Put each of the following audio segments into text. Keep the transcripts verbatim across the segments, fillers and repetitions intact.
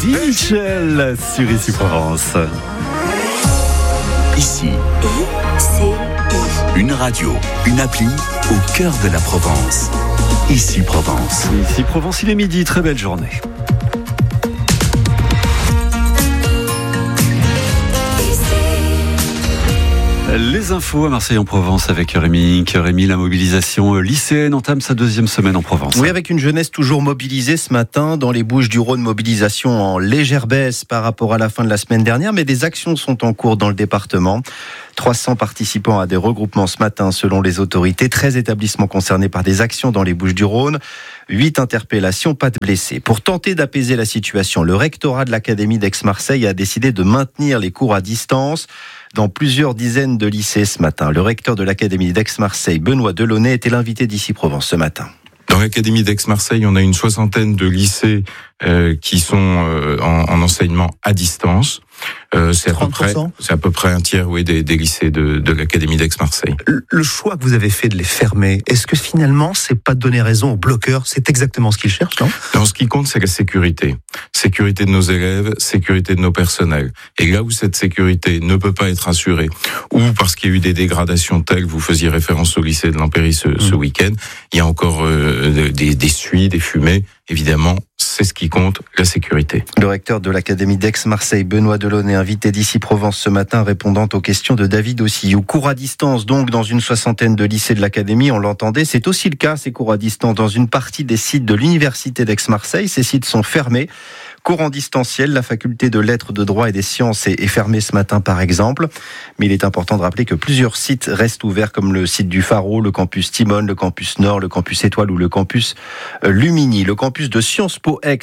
Eddie Mitchell sur Ici Provence. Ici, une radio, une appli au cœur de la Provence. Ici Provence. Ici Provence, il est midi, très belle journée. Les infos à Marseille en Provence avec Rémi Inc. Rémi, la mobilisation lycéenne entame sa deuxième semaine en Provence. Oui, avec une jeunesse toujours mobilisée ce matin dans les Bouches-du-Rhône, mobilisation en légère baisse par rapport à la fin de la semaine dernière, mais des actions sont en cours dans le département. trois cents participants à des regroupements ce matin selon les autorités, treize établissements concernés par des actions dans les Bouches-du-Rhône, huit interpellations, pas de blessés. Pour tenter d'apaiser la situation, le rectorat de l'Académie d'Aix-Marseille a décidé de maintenir les cours à distance dans plusieurs dizaines de lycées ce matin. Le recteur de l'Académie d'Aix-Marseille, Benoît Delaunay, était l'invité d'Ici Provence ce matin. Dans l'Académie d'Aix-Marseille, on a une soixantaine de lycées euh, qui sont euh, en, en enseignement à distance. Euh, c'est à peu près, c'est à peu près un tiers, oui, des, des lycées de, de l'Académie d'Aix-Marseille. Le choix que vous avez fait de les fermer, est-ce que finalement, c'est pas de donner raison aux bloqueurs? C'est exactement ce qu'ils cherchent, non? Non, ce qui compte, c'est la sécurité. Sécurité de nos élèves, sécurité de nos personnels. Et là où cette sécurité ne peut pas être assurée, ou parce qu'il y a eu des dégradations telles, vous faisiez référence au lycée de l'Empéry ce, mmh. ce week-end, il y a encore euh, des, des suies, des fumées, évidemment, c'est ce qui compte, la sécurité. Le recteur de l'Académie d'Aix-Marseille, Benoît Delaunay, invité d'Ici Provence ce matin, répondant aux questions de David aussi. Au cours à distance, donc, dans une soixantaine de lycées de l'Académie, on l'entendait, c'est aussi le cas, ces cours à distance, dans une partie des sites de l'Université d'Aix-Marseille. Ces sites sont fermés. Cours en distanciel, la faculté de lettres, de droit et des sciences est fermée ce matin par exemple. Mais il est important de rappeler que plusieurs sites restent ouverts comme le site du Pharo, le campus Timone, le campus Nord, le campus Étoile ou le campus Lumini. Le campus de Sciences Po Aix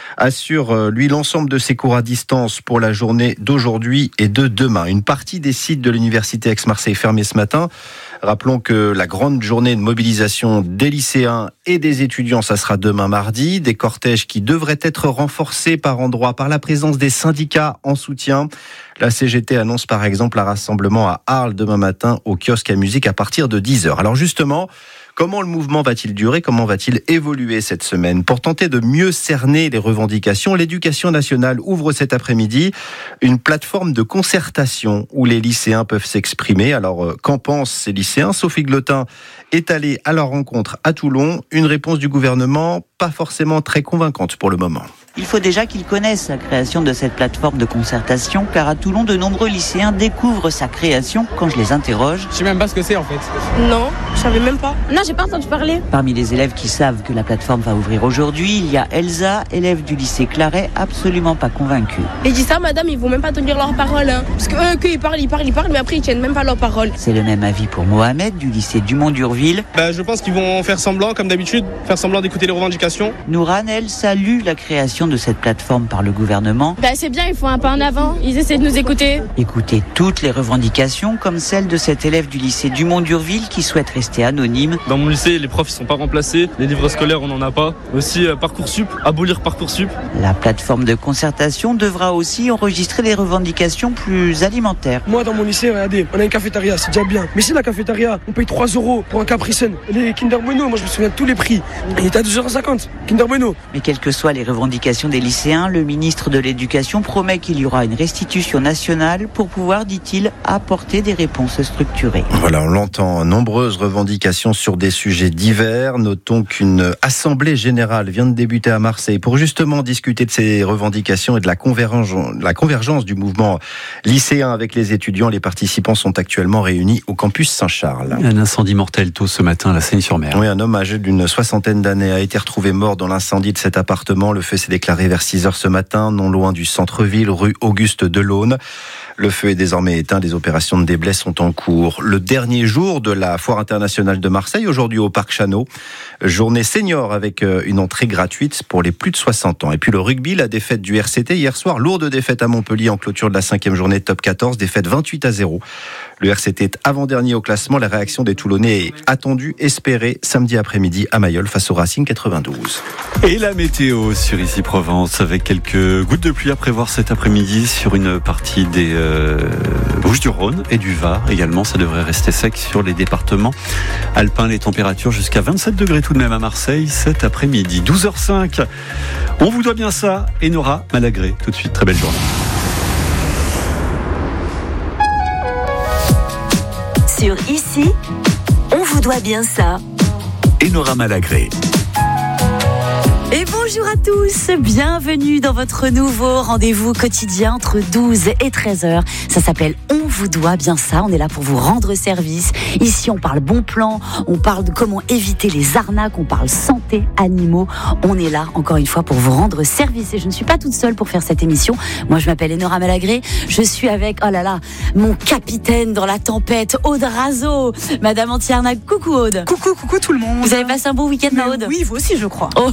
assure lui l'ensemble de ses cours à distance pour la journée d'aujourd'hui et de demain. Une partie des sites de l'Université Aix-Marseille fermée ce matin. Rappelons que la grande journée de mobilisation des lycéens et des étudiants, ça sera demain mardi. Des cortèges qui devraient être renforcés par endroits par la présence des syndicats en soutien. La C G T annonce par exemple un rassemblement à Arles demain matin au kiosque à musique à partir de dix heures. Alors justement, comment le mouvement va-t-il durer? Comment va-t-il évoluer cette semaine? Pour tenter de mieux cerner les revendications, l'Éducation nationale ouvre cet après-midi une plateforme de concertation où les lycéens peuvent s'exprimer. Alors, qu'en pensent ces lycéens? Sophie Glotin est allée à leur rencontre à Toulon. Une réponse du gouvernement pas forcément très convaincante pour le moment. Il faut déjà qu'ils connaissent la création de cette plateforme de concertation, car à Toulon, de nombreux lycéens découvrent sa création quand je les interroge. Je sais même pas ce que c'est en fait. Non, je savais même pas. Non, j'ai pas entendu parler. Parmi les élèves qui savent que la plateforme va ouvrir aujourd'hui, il y a Elsa, élève du lycée Claret, absolument pas convaincue. Et dit ça, madame, ils vont même pas tenir leur parole. Hein. Parce que eux, qu'ils parlent, ils parlent, ils parlent, mais après ils tiennent même pas leur parole. C'est le même avis pour Mohamed, du lycée Dumont-d'Urville. Bah, je pense qu'ils vont faire semblant, comme d'habitude, faire semblant d'écouter les revendications. Nouran, elle, salue la création de cette plateforme par le gouvernement. Bah, c'est bien, ils font un pas en avant, ils essaient de nous écouter. Écouter toutes les revendications, comme celle de cet élève du lycée Dumont-d'Urville qui souhaite rester anonyme. Dans mon lycée, les profs ne sont pas remplacés, les livres scolaires, on n'en a pas. Aussi, euh, Parcoursup, abolir Parcoursup. La plateforme de concertation devra aussi enregistrer des revendications plus alimentaires. Moi, dans mon lycée, regardez, on a une cafétéria, c'est déjà bien. Mais si la cafétéria, on paye trois euros pour un Capri Sun. Les Kinder Bueno, moi je me souviens de tous les prix. Il était à deux euros cinquante, Kinder Bueno. Mais quelles que soient les revendications des lycéens, le ministre de l'Éducation promet qu'il y aura une restitution nationale pour pouvoir, dit-il, apporter des réponses structurées. Voilà, on l'entend, nombreuses revendications sur des sujets divers. Notons qu'une assemblée générale vient de débuter à Marseille pour justement discuter de ces revendications et de la convergence, la convergence du mouvement lycéen avec les étudiants. Les participants sont actuellement réunis au campus Saint-Charles. Un incendie mortel tôt ce matin à la Seigne-sur-Mer. Oui, un homme âgé d'une soixantaine d'années a été retrouvé mort dans l'incendie de cet appartement. Le feu s'est déclaré vers six heures ce matin, non loin du centre-ville, rue Auguste Delaune. Le feu est désormais éteint, les opérations de déblai sont en cours. Le dernier jour de la Foire internationale de Marseille, aujourd'hui au Parc Chanot. Journée senior avec une entrée gratuite pour les plus de soixante ans. Et puis le rugby, la défaite du R C T hier soir, lourde défaite à Montpellier en clôture de la cinquième journée de top quatorze, défaite vingt-huit à zéro. Le R C T est avant-dernier au classement. La réaction des Toulonnais est attendue, espérée samedi après-midi à Mayol face au Racing quatre-vingt-douze. Et la météo sur Ici Provence avec quelques gouttes de pluie à prévoir cet après-midi sur une partie des euh, Bouches-du-Rhône et du Var également. Ça devrait rester sec sur les départements alpins. Les températures jusqu'à vingt-sept degrés tout de même à Marseille cet après-midi. douze heures cinq. On vous doit bien ça. Et Nora Malagré tout de suite. Très belle journée. Sur Ici, on vous doit bien ça. Enora Malagré. Et bonjour à tous, bienvenue dans votre nouveau rendez-vous quotidien entre douze et treize heures. Ça s'appelle On vous doit bien ça, on est là pour vous rendre service. Ici on parle bon plan, on parle de comment éviter les arnaques, on parle santé, animaux. On est là encore une fois pour vous rendre service et je ne suis pas toute seule pour faire cette émission. Moi je m'appelle Enora Malagré, je suis avec, oh là là, mon capitaine dans la tempête, Aude Razo. Madame Antiarnac, coucou Aude. Coucou, coucou tout le monde. Vous avez passé un bon week-end, ma Aude ? Oui, vous aussi je crois. Oh.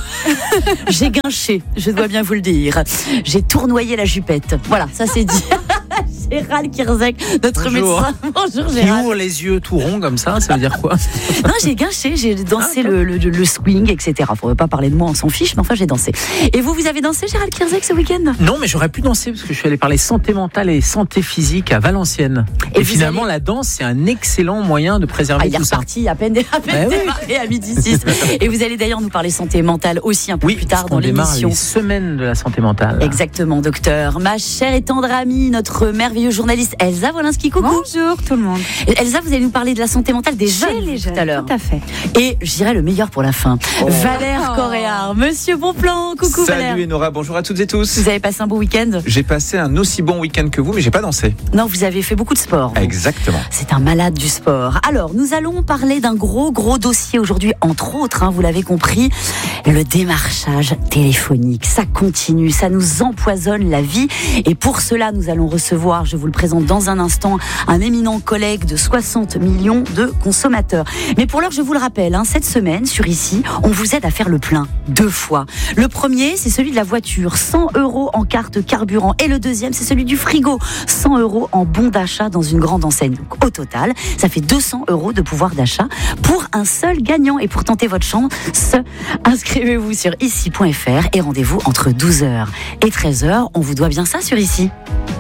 J'ai guinché, je dois bien vous le dire. J'ai tournoyé la jupette. Voilà, ça c'est dit. Gérald Kirzek, notre Bonjour. médecin. Bonjour Qui Gérald. ouvre les yeux tout ronds comme ça, ça veut dire quoi? Non, j'ai guinché, j'ai dansé ah, le, le, le swing, et cetera. Faudrait pas parler de moi, on s'en fiche, mais enfin j'ai dansé. Et vous, vous avez dansé, Gérald Kirzek, ce week-end? Non, mais j'aurais pu danser parce que je suis allé parler santé mentale et santé physique à Valenciennes. Et, et finalement, allez... la danse, c'est un excellent moyen de préserver ah, tout ça. Il est reparti à peine, à peine ah, démarré oui. à midi six. Et vous allez d'ailleurs nous parler santé mentale aussi un peu oui, plus tard parce dans qu'on l'émission. Démarre les semaines de la santé mentale. Exactement, docteur. Ma chère et tendre amie, notre merveilleuse journaliste Elsa Wolinski, coucou. Bonjour tout le monde. Elsa, vous allez nous parler de la santé mentale des Chez jeunes, les jeunes tout à l'heure. Tout à fait. Et je dirais le meilleur pour la fin. Oh. Valère oh. Coréard, monsieur Bonplan, coucou Salut Valère. Salut Enora, bonjour à toutes et tous. Vous avez passé un beau week-end? J'ai passé un aussi bon week-end que vous, mais j'ai pas dansé. Non, vous avez fait beaucoup de sport. Vous. Exactement. C'est un malade du sport. Alors, nous allons parler d'un gros, gros dossier aujourd'hui, entre autres, hein, vous l'avez compris, le démarchage téléphonique. Ça continue, ça nous empoisonne la vie. Et pour cela, nous allons recevoir, je vous le présente dans un instant, un éminent collègue de soixante millions de consommateurs. Mais pour l'heure, je vous le rappelle, hein, cette semaine, sur Ici, on vous aide à faire le plein deux fois. Le premier, c'est celui de la voiture, cent euros en carte carburant. Et le deuxième, c'est celui du frigo, cent euros en bon d'achat dans une grande enseigne. Donc, au total, ça fait deux cents euros de pouvoir d'achat pour un seul gagnant. Et pour tenter votre chance, inscrivez-vous sur ici point f r et rendez-vous entre douze heures et treize heures. On vous doit bien ça sur Ici.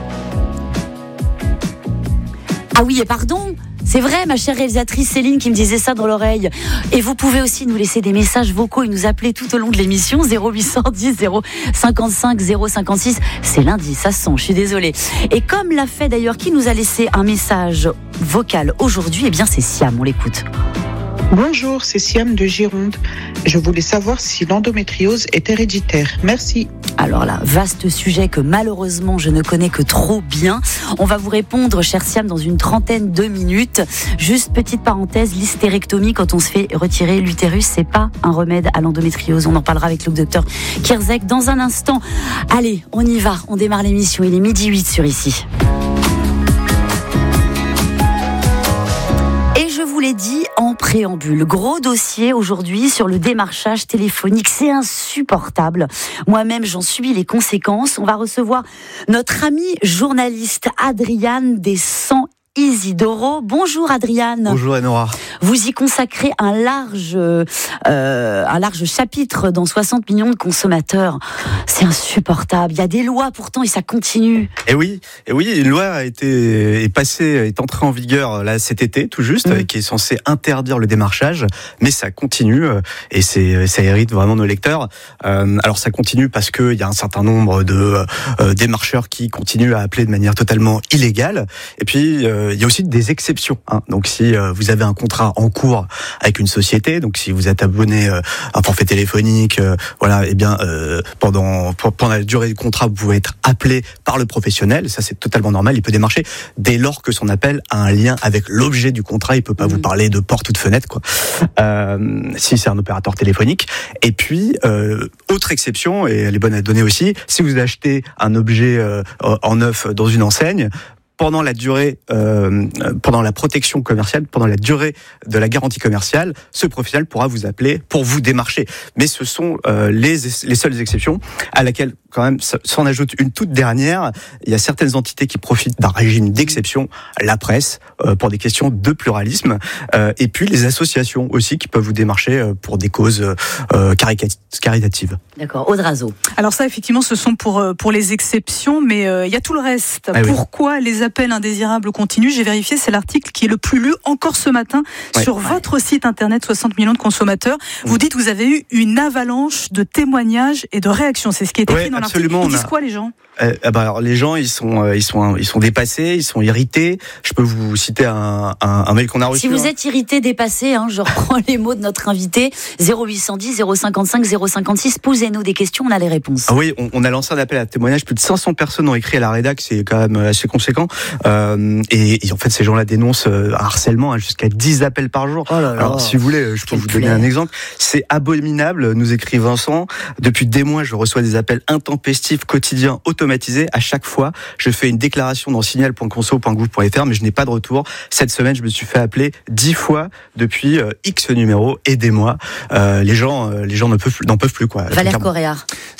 Ah oui, et pardon, c'est vrai, ma chère réalisatrice Céline qui me disait ça dans l'oreille. Et vous pouvez aussi nous laisser des messages vocaux et nous appeler tout au long de l'émission. zéro huit cent dix zéro cinquante-cinq zéro cinquante-six. C'est lundi, ça se sent, je suis désolée. Et comme l'a fait d'ailleurs, qui nous a laissé un message vocal aujourd'hui, eh bien c'est Siam, on l'écoute. Bonjour, c'est Siam de Gironde. Je voulais savoir si l'endométriose est héréditaire. Merci. Alors là, vaste sujet que malheureusement je ne connais que trop bien. On va vous répondre, cher Siam, dans une trentaine de minutes. Juste petite parenthèse, l'hystérectomie, quand on se fait retirer l'utérus, c'est pas un remède à l'endométriose. On en parlera avec le docteur Kirzek dans un instant. Allez, on y va, on démarre l'émission. Il est midi huit sur Ici. Je vous l'ai dit en préambule, gros dossier aujourd'hui sur le démarchage téléphonique, c'est insupportable. Moi-même, j'en subis les conséquences. On va recevoir notre amie journaliste Adriane Descent Isidoro. Bonjour Adriane. Bonjour Enora. Vous y consacrez un large, euh, un large chapitre dans soixante millions de consommateurs. C'est insupportable. Il y a des lois pourtant et ça continue. Et oui, et oui, une loi a été est passée, est entrée en vigueur là cet été tout juste, mmh. qui est censée interdire le démarchage, mais ça continue et c'est ça hérite vraiment nos lecteurs. Euh, alors ça continue parce que il y a un certain nombre de euh, démarcheurs qui continuent à appeler de manière totalement illégale. Et puis euh, il y a aussi des exceptions. Hein. Donc, si euh, vous avez un contrat en cours avec une société, donc si vous êtes abonné euh, à un forfait téléphonique, euh, voilà, et eh bien euh, pendant pendant la durée du contrat, vous pouvez être appelé par le professionnel. Ça, c'est totalement normal. Il peut démarcher dès lors que son appel a un lien avec l'objet du contrat. Il peut pas mmh. vous parler de porte ou de fenêtre, quoi. Euh, si c'est un opérateur téléphonique. Et puis, euh, autre exception, et elle est bonne à donner aussi, si vous achetez un objet euh, en neuf dans une enseigne, pendant la durée, euh, pendant la protection commerciale, pendant la durée de la garantie commerciale, ce professionnel pourra vous appeler pour vous démarcher. Mais ce sont euh, les, les seules exceptions à laquelle quand même, s'en ajoute une toute dernière. Il y a certaines entités qui profitent d'un régime d'exception, la presse, euh, pour des questions de pluralisme, euh, et puis les associations aussi qui peuvent vous démarcher euh, pour des causes euh, caritatives. D'accord, Audrazo. Alors ça, effectivement, ce sont pour, pour les exceptions, mais euh, il y a tout le reste. Ah oui. Pourquoi les appels indésirables continuent ? J'ai vérifié, c'est l'article qui est le plus lu encore ce matin ouais. sur ouais. votre site internet, soixante millions de consommateurs. Vous mmh. dites que vous avez eu une avalanche de témoignages et de réactions. C'est ce qui est écrit ouais, dans l'article. absolument. Ils disent quoi, les gens ? Euh, bah alors les gens ils sont euh, ils sont ils sont dépassés, ils sont irrités. Je peux vous citer un un, un mail qu'on a reçu. Si vous hein. êtes irrité, dépassé, hein, je reprends les mots de notre invité. zéro huit cent dix, zéro cinquante-cinq, zéro cinquante-six. Posez-nous des questions, on a les réponses. Ah oui, on, on a lancé un appel à témoignage. Plus de cinq cents personnes ont écrit à la rédac, c'est quand même assez conséquent. Euh, et, et en fait, ces gens-là dénoncent un harcèlement hein, jusqu'à dix appels par jour. Oh là là. Alors, si vous voulez, je peux Quelle vous donner plaie. un exemple. C'est abominable, nous écrit Vincent. Depuis des mois, je reçois des appels intempestifs, quotidiens, automatisés. À chaque fois, je fais une déclaration dans signal point conso point gouv point f r, mais je n'ai pas de retour. Cette semaine, je me suis fait appeler dix fois depuis euh, X numéro. Aidez-moi. Euh, les gens, euh, les gens ne peuvent, n'en peuvent plus, quoi. Valère Correa.